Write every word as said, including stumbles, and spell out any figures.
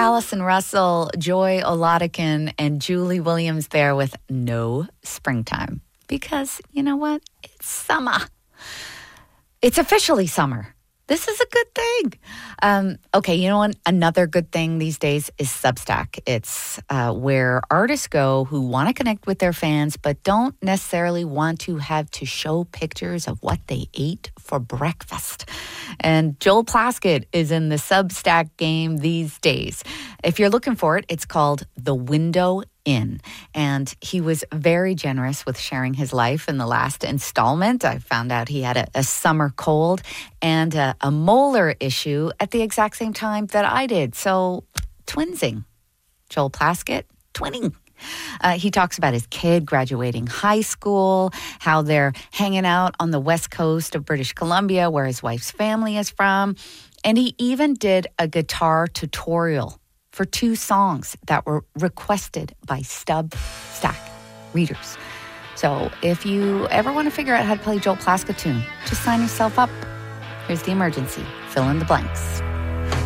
Allison Russell, Joy Oladikin, and Julie Williams there with No Springtime. Because, you know what? It's summer. It's officially summer. This is a good thing. Um, okay, you know what? Another good thing these days is Substack. It's uh, where artists go who want to connect with their fans but don't necessarily want to have to show pictures of what they ate for breakfast. And Joel Plaskett is in the Substack game these days. If you're looking for it, it's called The Window In. And he was very generous with sharing his life in the last installment. I found out he had a, a summer cold and a, a molar issue at the exact same time that I did. So, twinsing. Joel Plaskett, twinning. Uh, he talks about his kid graduating high school, how they're hanging out on the west coast of British Columbia, where his wife's family is from. And he even did a guitar tutorial for two songs that were requested by Substack readers. So if you ever want to figure out how to play Joel Plaskett tune, just sign yourself up. Here's the emergency. Fill in the blanks.